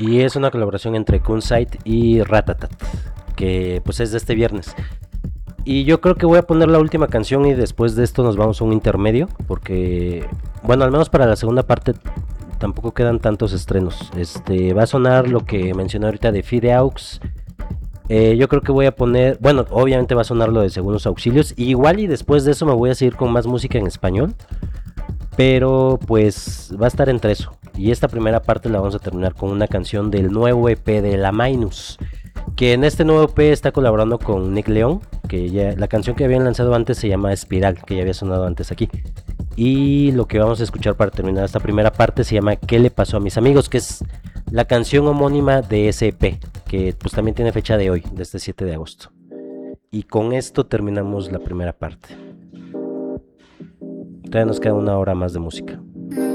y es una colaboración entre Kunsight y Ratatat, que pues es de este viernes. Y yo creo que voy a poner la última canción y después de esto nos vamos a un intermedio, porque, bueno, al menos para la segunda parte tampoco quedan tantos estrenos. Va a sonar lo que mencioné ahorita de Fideaux. Yo creo que voy a poner, bueno, obviamente va a sonar lo de Segundos Auxilios. Y igual y después de eso me voy a seguir con más música en español. Pero pues va a estar entre eso. Y esta primera parte la vamos a terminar con una canción del nuevo EP de La Minus, que en este nuevo EP está colaborando con Nick León, que ya la canción que habían lanzado antes se llama Espiral, que ya había sonado antes aquí. Y lo que vamos a escuchar para terminar esta primera parte se llama ¿Qué le pasó a mis amigos?, que es la canción homónima de ese EP, que pues también tiene fecha de hoy, de este 7 de agosto. Y con esto terminamos la primera parte. Todavía nos queda una hora más de música.